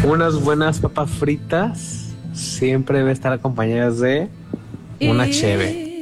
Unas buenas papas fritas siempre debe estar acompañadas de una cheve.